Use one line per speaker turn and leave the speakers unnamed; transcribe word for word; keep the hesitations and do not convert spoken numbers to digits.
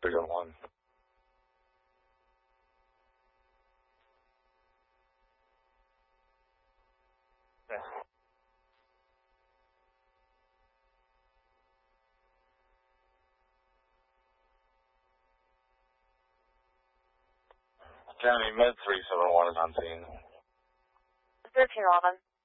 three one one. County Med three seven one is on scene.
thirteen eleven.